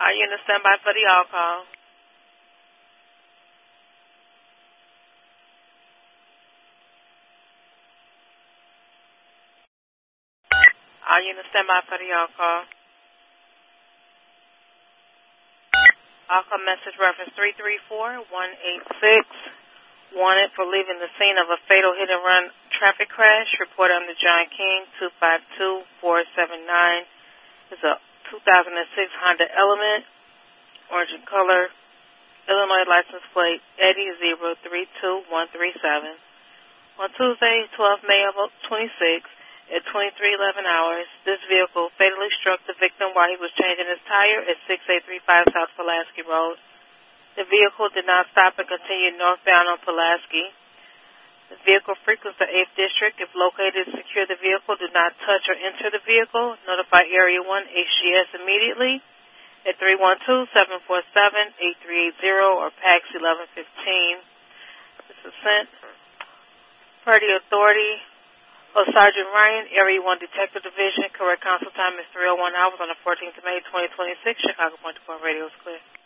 Are you in the standby for the all call? Are you in the standby for the all call? All call message reference 334186. Wanted for leaving the scene of a fatal hit and run traffic crash. Report under John King 252479. It's a 2006 Honda Element, orange in color, Illinois license plate Eddie 032137. On Tuesday, 12 May of 26, at 23:11 hours, this vehicle fatally struck the victim while he was changing his tire at 6835 South Pulaski Road. The vehicle did not stop and continued northbound on Pulaski. The vehicle frequents the 8th District. If located, secure the vehicle. Do not touch or enter the vehicle. Notify Area 1 HGS immediately at 312-747-8380 or PAX 1115. This is sent per the authority of Sergeant Ryan, Area 1 Detective Division. Correct console time is 3:01 hours on the 14th of May, 2026. Chicago Point to Point radio is clear.